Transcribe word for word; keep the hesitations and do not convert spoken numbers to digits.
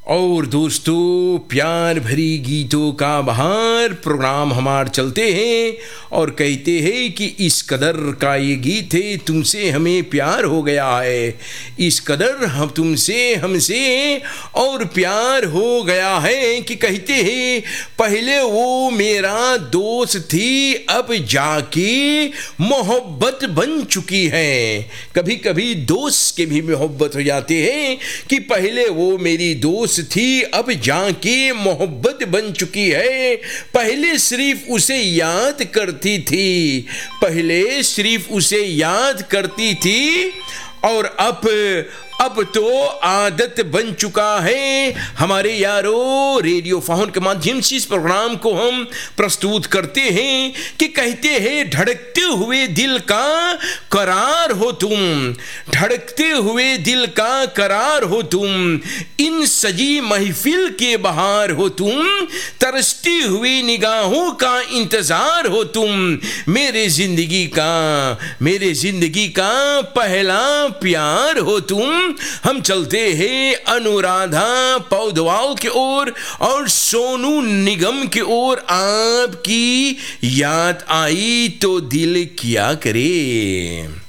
और दोस्तों, प्यार भरी गीतों का बहार प्रोग्राम हमार चलते हैं और कहते हैं कि इस कदर का ये गीत है, तुमसे हमें प्यार हो गया है, इस कदर हम तुमसे हमसे और प्यार हो गया है कि कहते हैं पहले वो मेरा दोस्त थी, अब जाके मोहब्बत बन चुकी है। कभी कभी दोस्त के भी मोहब्बत हो जाते हैं कि पहले वो मेरी दोस्त थी, अब जाके मोहब्बत बन चुकी है। पहले सिर्फ उसे याद करती थी, पहले सिर्फ उसे याद करती थी और अब अब तो आदत बन चुका है। हमारे यारों, रेडियो फाउन के माध्यम से इस प्रोग्राम को हम प्रस्तुत करते हैं कि कहते हैं धड़कते हुए दिल का करार हो तुम, धड़कते हुए दिल का करार हो तुम, इन सजी महफिल के बहार हो तुम, तरसती हुई निगाहों का इंतजार हो तुम, मेरे जिंदगी का मेरे जिंदगी का पहला प्यार हो तुम। हम चलते हैं अनुराधा पौडवाल की ओर और सोनू निगम की ओर। आपकी याद आई तो दिल क्या करे।